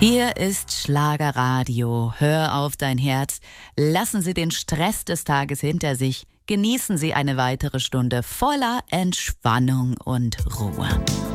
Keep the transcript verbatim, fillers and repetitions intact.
Hier ist Schlagerradio. Hör auf dein Herz. Lassen Sie den Stress des Tages hinter sich. Genießen Sie eine weitere Stunde voller Entspannung und Ruhe.